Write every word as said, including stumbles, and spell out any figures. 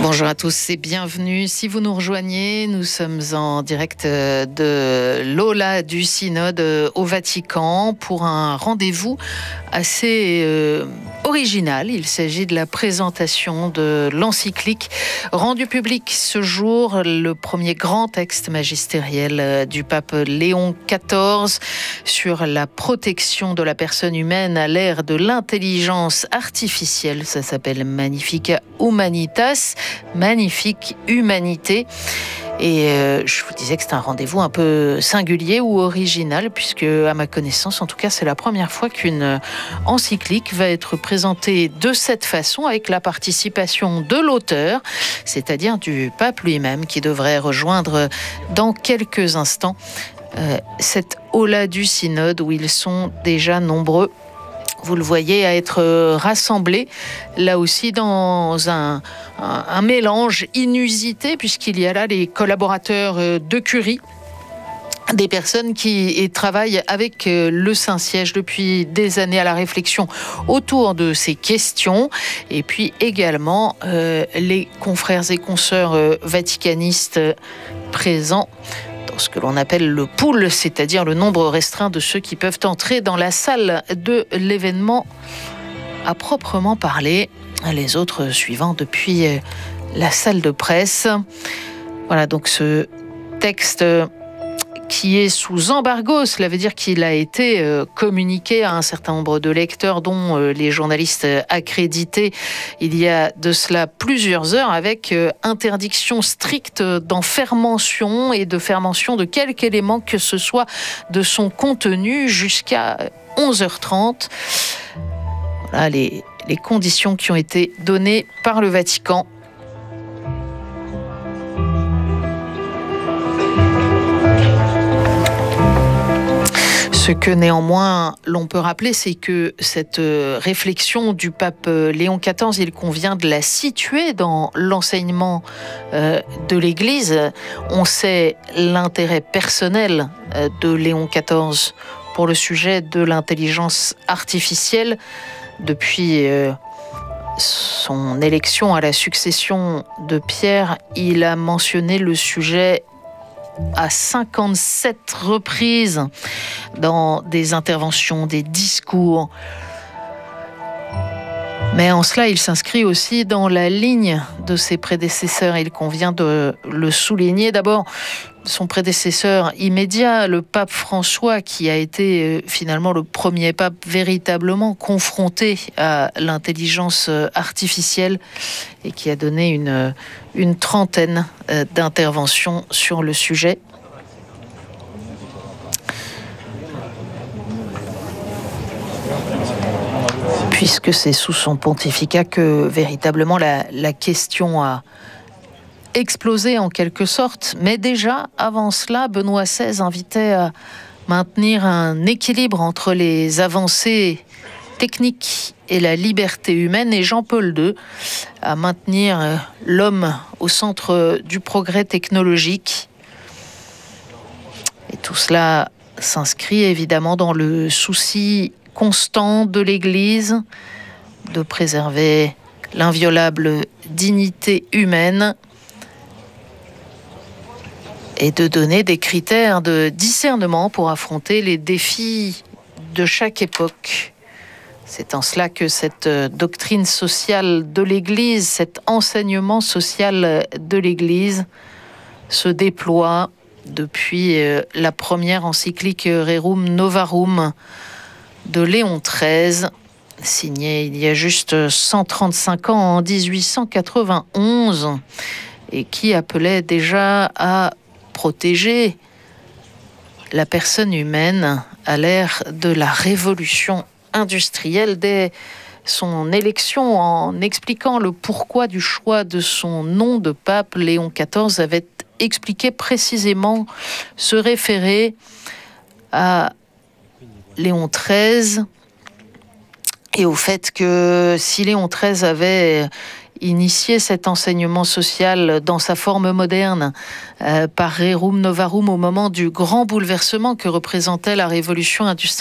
Bonjour à tous et bienvenue. Si vous nous rejoignez, nous sommes en direct de l'Aula du Synode au Vatican pour un rendez-vous assez euh, original. Il s'agit de la présentation de l'encyclique rendue publique ce jour, le premier grand texte magistériel du pape Léon quatorze sur la protection de la personne humaine à l'ère de l'intelligence artificielle. Ça s'appelle Magnificat Humanitas. Magnifique humanité. Et euh, je vous disais que c'est un rendez-vous un peu singulier ou original, puisque, à ma connaissance, en tout cas, c'est la première fois qu'une encyclique va être présentée de cette façon, avec la participation de l'auteur, c'est-à-dire du pape lui-même, qui devrait rejoindre dans quelques instants euh, cette aula du synode où ils sont déjà nombreux. Vous le voyez, à être rassemblés, là aussi dans un, un, un mélange inusité, puisqu'il y a là les collaborateurs de Curie, des personnes qui travaillent avec le Saint-Siège depuis des années à la réflexion autour de ces questions, et puis également euh, les confrères et consoeurs euh, vaticanistes présents, ce que l'on appelle le pool, c'est-à-dire le nombre restreint de ceux qui peuvent entrer dans la salle de l'événement à proprement parler, les autres suivant depuis la salle de presse. Voilà donc ce texte qui est sous embargo, cela veut dire qu'il a été communiqué à un certain nombre de lecteurs, dont les journalistes accrédités, il y a de cela plusieurs heures, avec interdiction stricte d'enfermentation et de fermentation de quelque élément que ce soit de son contenu jusqu'à onze heures trente. Voilà les, les conditions qui ont été données par le Vatican. Ce que néanmoins l'on peut rappeler, c'est que cette réflexion du pape Léon quatorze, il convient de la situer dans l'enseignement de l'Église. On sait l'intérêt personnel de Léon quatorze pour le sujet de l'intelligence artificielle. Depuis son élection à la succession de Pierre, il a mentionné le sujet à cinquante-sept reprises dans des interventions, des discours. Mais en cela, il s'inscrit aussi dans la ligne de ses prédécesseurs. Il convient de le souligner. D'abord, son prédécesseur immédiat, le pape François, qui a été finalement le premier pape véritablement confronté à l'intelligence artificielle et qui a donné une, une trentaine d'interventions sur le sujet. Puisque c'est sous son pontificat que véritablement la, la question a explosé en quelque sorte. Mais déjà, avant cela, Benoît seize invitait à maintenir un équilibre entre les avancées techniques et la liberté humaine, et Jean-Paul deux à maintenir l'homme au centre du progrès technologique. Et tout cela s'inscrit évidemment dans le souci constant de l'Église de préserver l'inviolable dignité humaine et de donner des critères de discernement pour affronter les défis de chaque époque. C'est en cela que cette doctrine sociale de l'Église, cet enseignement social de l'Église se déploie depuis la première encyclique Rerum Novarum de Léon treize, signée il y a juste cent trente-cinq ans, en dix-huit cent quatre-vingt-onze, et qui appelait déjà à protéger la personne humaine à l'ère de la révolution industrielle. Dès son élection, en expliquant le pourquoi du choix de son nom de pape, Léon quatorze avait expliqué précisément se référer à Léon treize et au fait que si Léon treize avait initié cet enseignement social dans sa forme moderne euh, par Rerum Novarum au moment du grand bouleversement que représentait la révolution industrielle,